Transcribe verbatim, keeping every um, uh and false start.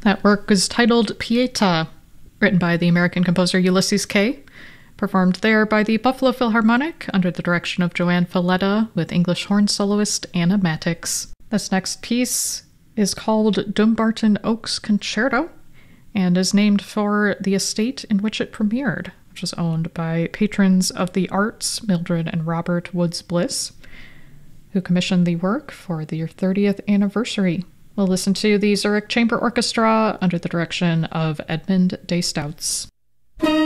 That work is titled Pieta, written by the American composer Ulysses Kay, performed there by the Buffalo Philharmonic under the direction of Joanne Falletta with English horn soloist Anna Matix. This next piece is called Dumbarton Oaks Concerto and is named for the estate in which it premiered, which was owned by patrons of the arts Mildred and Robert Woods Bliss, who commissioned the work for their thirtieth anniversary. We'll listen to the Zurich Chamber Orchestra under the direction of Edmund de Stouts.